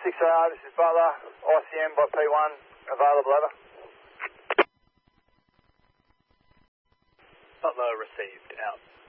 6AR, this is Butler, ICM by P1, available, over. Butler received, out.